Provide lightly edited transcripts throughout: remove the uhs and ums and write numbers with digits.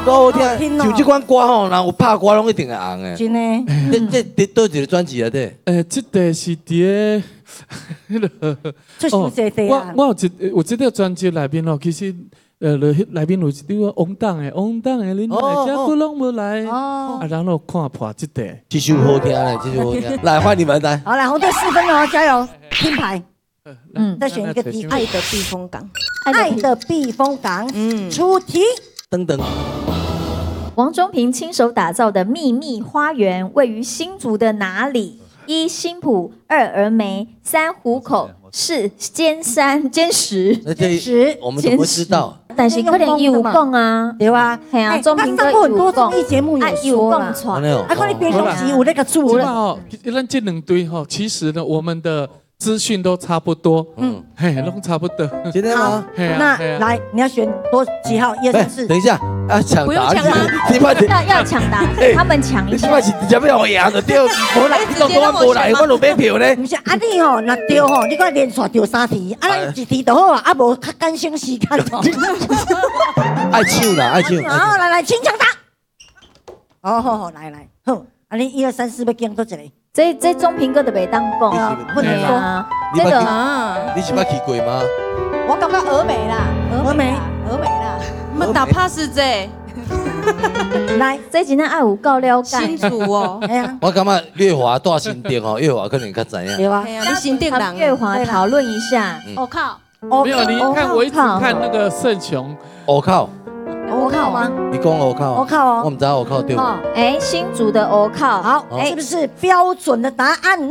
歌好听，就这款歌吼，人有拍歌拢一定会红诶。 真诶， 这倒一个专辑啊？对， 这个是伫出手这对啊。 我有这个专辑内面哦，其实内面有一首王党诶，恁来家不拢无来，啊，然后看破这个， 这首好听嘞，这首好听。来，换你们来。 好，来红队4分哦，加油！听牌，再选一个地方。 爱的避风港， 爱的避风港，出题。 等等， 王中平亲手打造的秘密花园位于新竹的哪里？1. 新埔，2. 峨眉，3. 湖口，4. 尖石。 那这我们怎么会知道？ 但是可能有讲啊， 对啊， 嘿啊，中平哥他上过很多有讲综艺节目也说了，啊，看你编手机有那个注了。 哦，咱这两堆哈，其实呢，我们的资讯都差不多，嘿，都差不多。 真的吗？ 那来，你要选几号？1、2、3、4。 等一下，要抢答， 要抢答，他们抢一下。 你嘛是直接要赢就对，无来，你讲我无来，我就买票咧。 不是啊，你吼若对吼，你讲连续对3题，啊，1题就好啊，啊无较赶省时间哦。 爱唱啦，爱唱。 好，来，请抢答。好，来，好，啊，你1、2、3、4要讲多一个？ 这中平哥的袂当讲， 不能说。 这个你是捌去过吗？ 我感觉峨眉啦， 峨眉啦，我们打怕是这， 来， 这真正爱有够了解。 清楚哦。 哎呀， 我感觉月华大新店哦，月华可能较知影。 对啊， 你新店人。 月华讨论一下。 我靠， 没有，你看我一直看那个圣雄， 我靠， 我靠吗？ 你讲我靠， 我靠哦， 我唔知我靠对。 新竹的欧靠， 好，是不是标准的答案呢？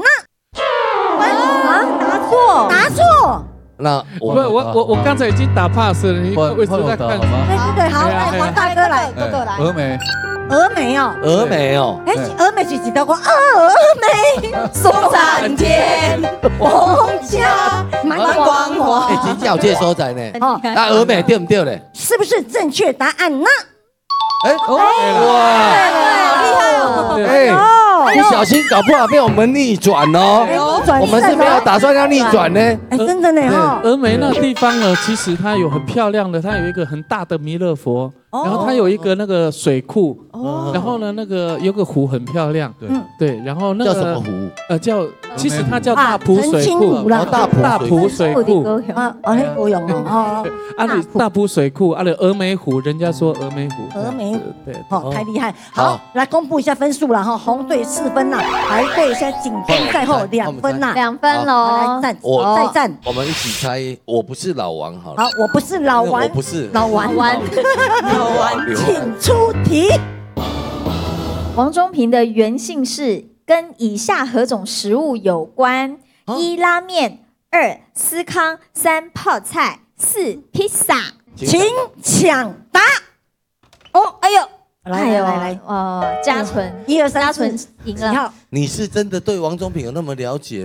答错。 那我刚才已经打 pass 了，你为什么在看？ 对，好，来黄大哥来，哥哥来。 峨眉哦， 峨眉哦， 哎，峨眉是几道光？峨眉松山天，皇家满光华。 哎，真正有这所在呢。 哦， 那峨眉对唔对咧？ 是不是正确答案呢？ 哎，哇， 厉害哦！ 哎，不小心搞不好被我们逆转哦。我们是没有打算要逆转呢。 哎，真的呢哈。 峨眉那地方呢，其实它有很漂亮的，它有一个很大的弥勒佛，然后它有一个那个水库，然后呢那个有个湖很漂亮，对，然后那个叫什么湖？ 其实它叫大埔水库，大埔水库啊，那不用哦。 啊，你大埔水库，啊，峨眉湖，人家说峨眉湖， 峨眉湖， 对， 好，太厉害。好，来公布一下分数了哈，红队4分啦，白队现在紧跟在后2分啦 ，2分喽。 来再战， 我们一起猜，我不是老王好了。 好，我不是老王， 我不是老王，请出题。 王中平的原姓氏跟以下何种食物有关？1. 拉面，2. 司康，3. 泡菜，4. 披萨。 请抢答。哎呦，来， 嘉纯 1、2、3、 嘉纯赢了。 你是真的对王中平有那么了解